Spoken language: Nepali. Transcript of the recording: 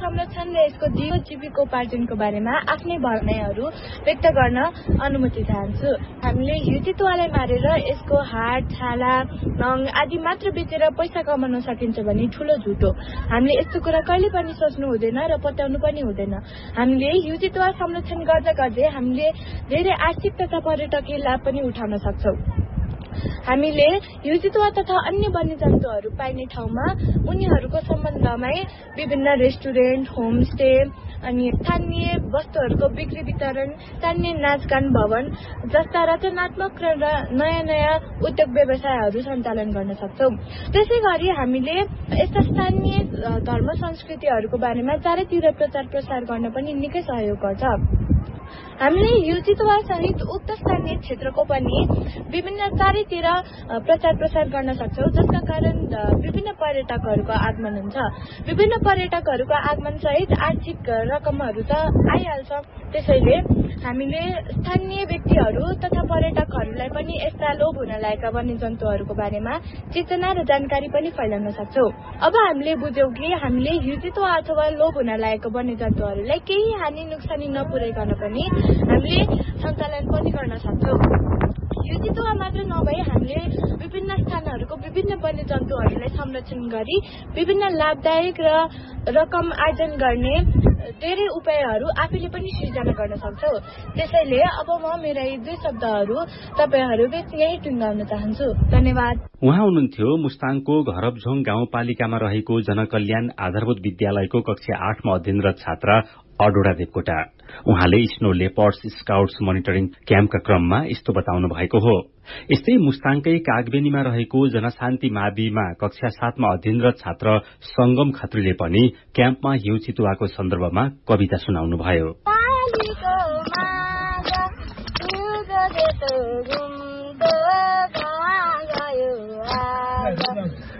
संरक्षण र यसको जीविकोपार्जनको बारेमा आफ्नै भनाइहरू व्यक्त गर्न अनुमति चाहन्छु। हामीले हिउँ चितुवालाई मारेर यसको हाड, छाला, नङ आदि मात्र बेचेर पैसा कमाउन सकिन्छ भने ठूलो झुट हो। हामीले यस्तो कुरा कहिले पनि सोच्नु हुँदैन र पत्याउनु पनि हुँदैन। हामीले हिउँ चितुवा संरक्षण गर्दा गर्दै हामीले धेरै आर्थिक तथा पर्यटकीय लाभ पनि उठाउन सक्छौं। हामीले हिउँ चितुवा तथा अन्य वन्यजन्तुहरू पाइने ठाउँमा उनीहरूको सम्बन्धमै विभिन्न रेस्टुरेन्ट, होमस्टे अनि स्थानीय वस्तुहरूको बिक्री वितरण, स्थानीय नाचगान भवन जस्ता रचनात्मक र नयाँ नयाँ उद्योग व्यवसायहरू सञ्चालन गर्न सक्छौं। त्यसैगरी हामीले यस्ता स्थानीय धर्म संस्कृतिहरूको बारेमा चारैतिर प्रचार प्रसार गर्न पनि निकै सहयोग गर्छ। हामीले हिउँ चितुवा सहित उक्त स्थानीय क्षेत्रको पनि विभिन्न चारैतिर प्रचार प्रसार गर्न सक्छौं, जसका कारण विभिन्न पर्यटकहरूको आगमन हुन्छ। विभिन्न पर्यटकहरूको आगमन सहित आर्थिक रकमहरू त आइहाल्छ। त्यसैले हामीले स्थानीय व्यक्तिहरू तथा पर्यटकहरूलाई पनि यस्ता लोभ हुन लागेका वन्यजन्तुहरूको बारेमा चेतना र जानकारी पनि फैलाउन सक्छौं। अब हामीले बुझ्यौं कि हामीले हिउँ चितुवा अथवा लोभ हुन लागेको वन्यजन्तुहरूलाई केही हानि नोक्सानी नपुर्याइकन पनि हामीले सञ्चालन पनि गर्न सक्छौं। हिउँ चितुवा मात्र नभई हामीले विभिन्न स्थानहरूको विभिन्न वन्यजन्तुहरूलाई संरक्षण गरी विभिन्न लाभदायक र रकम आर्जन गर्ने धेरै उपायहरू आफैले पनि सृजना गर्न सक्छौं। त्यसैले अब म मेरा यी दुई शब्दहरू तपाईहरू बीच यही टुङ्गाउन चाहन्छु। धन्यवाद। उहाँ हुनुहुन्थ्यो मुस्ताङको घरबझोङ गाउँपालिकामा रहेको जनकल्याण आधारभूत विद्यालयको कक्षा 8 मा अध्ययनरत छात्रा अडोडा देवकोटा। उहाँले स्नो लेपर्ड्स स्काउट्स मोनिटरिङ क्याम्पका क्रममा यस्तो बताउनु भएको हो। यस्तै मुस्ताङकै कागबेनीमा रहेको जनशान्ति माविमा कक्षा 7 मा अध्ययनरत छात्र संगम खत्रीले पनि क्याम्पमा हिउँ चितुवाको सन्दर्भमा कविता सुनाउनुभयो।